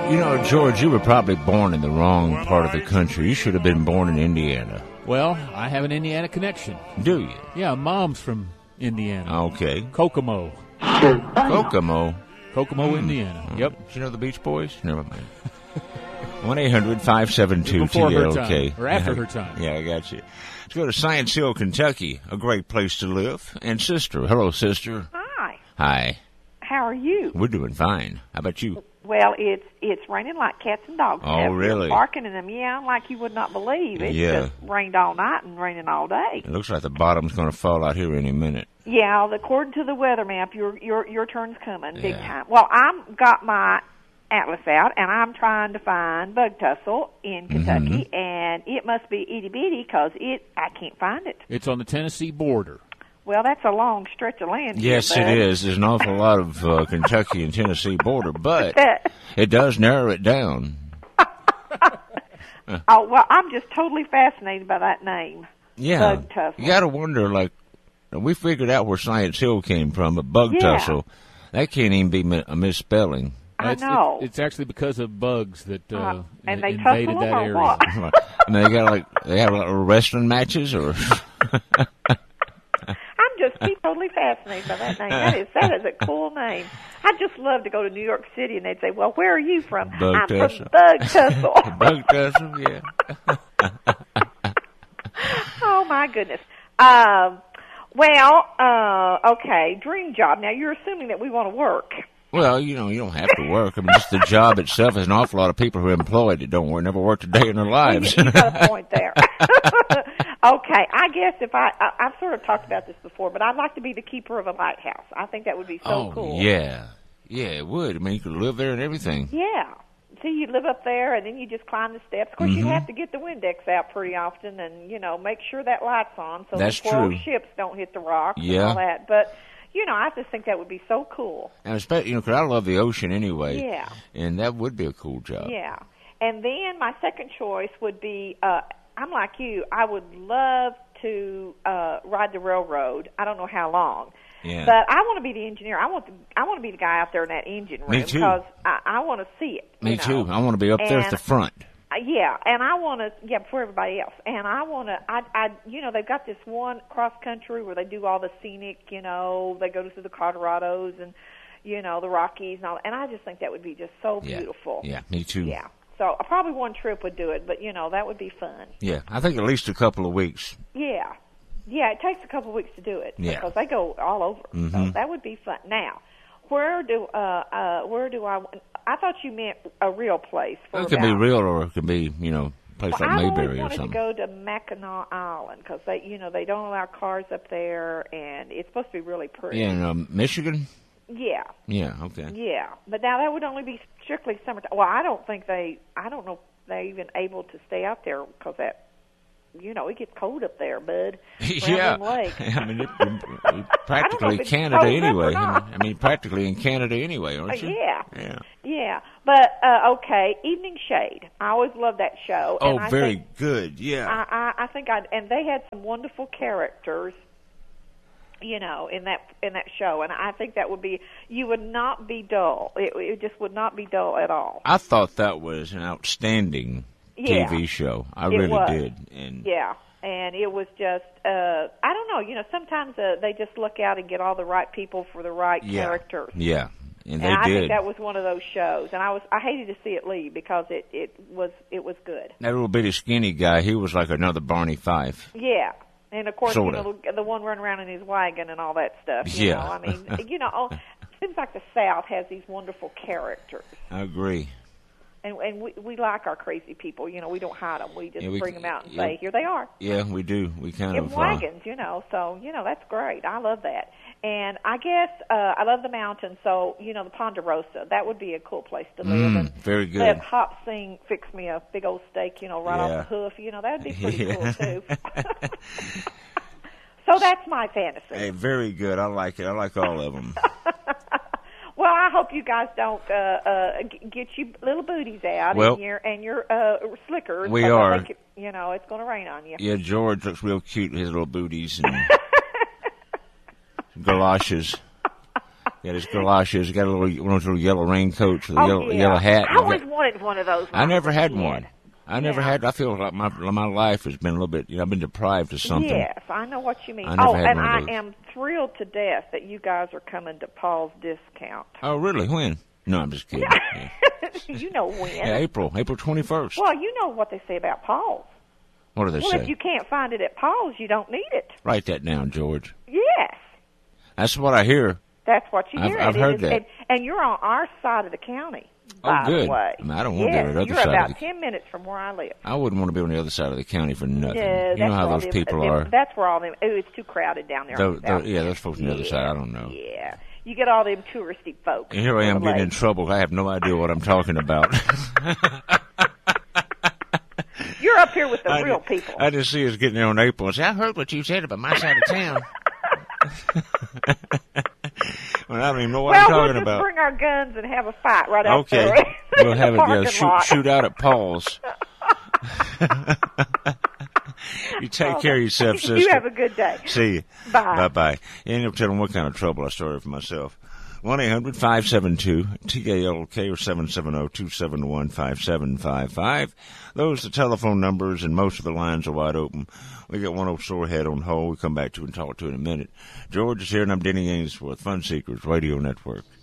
You know, George, you were probably born in the wrong part of the country. You should have been born in Indiana. Well, I have an Indiana connection. Do you? Yeah, Mom's from Indiana. Okay. Kokomo. Kokomo. Kokomo, Indiana. Yep. Do you know the Beach Boys? Never mind. 1-800-572-TLK. Or after her time. Yeah, I got you. Let's go to Science Hill, Kentucky, a great place to live. And sister. Hello, sister. Hi. Hi. How are you? We're doing fine. How about you? Well, it's raining like cats and dogs. Oh, really? Barking and them meowing like you would not believe. It's Yeah. just rained all night and raining all day. It looks like the bottom's going to fall out here any minute. Yeah, according to the weather map, your turn's coming big Yeah. time. Well, I've got my atlas out, and I'm trying to find bug tussle in Kentucky, and it must be itty bitty because I can't find it. It's on the Tennessee border. Well, that's a long stretch of land. Yes, here, it bud. is. There's an awful lot of Kentucky and Tennessee border, but it does narrow it down. Oh, well, I'm just totally fascinated by that name. Yeah. Bug tussle. You got to wonder, like, we figured out where Science Hill came from, but bug Yeah. tussle, that can't even be a misspelling. I know. It's actually because of bugs that and they invaded tussle that them or area. what? And they have like wrestling matches, or I'm just totally fascinated by that name. That is a cool name. I'd just love to go to New York City and they'd say, "Well, where are you from?" Bug I'm tussle. from Bug Tussle. bug tussle. Yeah. Oh my goodness. Okay, dream job. Now you're assuming that we want to work. Well, you know, you don't have to work. I mean, just the job itself. There's an awful lot of people who are employed that don't work, never worked a day in their lives. You got a point there. Okay, I guess if I've sort of talked about this before, but I'd like to be the keeper of a lighthouse. I think that would be so cool. Yeah, it would. I mean, you could live there and everything. Yeah. See, you live up there, and then you just climb the steps. Of course, you have to get the Windex out pretty often and, make sure that light's on so That's the poor true. ships don't hit the rocks Yeah. and all that. But, I just think that would be so cool. And especially, 'cause I love the ocean anyway. Yeah. And that would be a cool job. Yeah. And then my second choice would be, I'm like you, I would love to ride the railroad. I don't know how long. Yeah. But I want to be the engineer. I want to be the guy out there in that engine room. Me too. Because I want to see it. Me too. I want to be up there at the front. Yeah, and I want to, before everybody else. And I want to, they've got this one cross country where they do all the scenic, they go through the Colorados and, the Rockies and all. And I just think that would be just so beautiful. Yeah, me too. Yeah. So probably one trip would do it, but, that would be fun. Yeah, I think at least a couple of weeks. Yeah. Yeah, it takes a couple of weeks to do it because they go all over. So that would be fun. Now, where do I thought you meant a real place. It can be real, or it can be, a place like Mayberry or I always something. wanted to go to Mackinac Island because they don't allow cars up there, and it's supposed to be really pretty. Yeah, in Michigan? Yeah. Yeah, okay. Yeah, but now that would only be strictly summertime. Well, I don't know if they're even able to stay out there because that, it gets cold up there, bud. Yeah. Lake. I mean, you're practically it's Canada cold up or anyway. not. I mean, practically in Canada anyway, aren't you? Yeah. Yeah. But, okay, Evening Shade. I always loved that show. Oh, and very good, yeah. I think and they had some wonderful characters, in that show. And I think that would be, you would not be dull. It just would not be dull at all. I thought that was an outstanding TV show. I really did. And and it was just, I don't know, sometimes they just look out and get all the right people for the right characters. Yeah, and they I did. think that was one of those shows, and I hated to see it leave because it was good. That little bitty skinny guy, he was like another Barney Fife. Yeah. And, of course, Sorta. the one running around in his wagon and all that stuff. Yeah. I mean, it seems like the South has these wonderful characters. I agree. And we like our crazy people. We don't hide them. We just bring them out and yeah. say, here they are. Yeah, we do. We kind In of... wagons, so, that's great. I love that. And I guess I love the mountains, so, the Ponderosa, that would be a cool place to live. And very good. let Hop Sing fix me a big old steak, right off the hoof. That would be pretty cool, too. So that's my fantasy. Hey, very good. I like it. I like all of them. Well, I hope you guys don't get you little booties out and your slickers. We are. I think it's going to rain on you. Yeah, George looks real cute with his little booties and galoshes. got his galoshes. He got one of those little yellow raincoats with a Oh, yellow hat. I always wanted one of those. When I never was a had kid. one. I feel like my life has been a little bit, I've been deprived of something. Yes, I know what you mean. I never had and one of I those. am thrilled to death that you guys are coming to Paul's Discount. Oh, really? When? No, I'm just kidding. Yeah. You know when. Yeah, April 21st. Well, you know what they say about Paul's. What do they Well, say? if you can't find it at Paul's, you don't need it. Write that down, George. Yes. That's what I hear. That's what you hear. I've It heard is- that. And you're on our side of the county, Oh, by good. the way. I mean, I don't want to be on the other you're side of about the 10 minutes from where I live. I wouldn't want to be on the other side of the county for nothing. Yeah, You know how those people are. That's where all them. Oh, it's too crowded down there. on the south Yeah, end. those folks on the other side, I don't know. Yeah, you get all them touristy folks. And here I am on the getting in lake. trouble. I have no idea what I'm talking about. You're up here with the real people. I just see us getting there on April and say, I heard what you said about my side of town. Well, I don't even know what I'm we'll talking just about. bring our guns and have a fight right Okay. after. We'll have it, shoot out at Paul's. You take care of yourself, sister. You have a good day. See you. Bye. Bye-bye. You end up telling what kind of trouble I started for myself. 1-800-572-TALK or 770-271-5755. Those are the telephone numbers, and most of the lines are wide open. We got one old sore head on hold. We'll come back to and talk to in a minute. George is here, and I'm Denny Ainsworth, Fun Seekers Radio Network.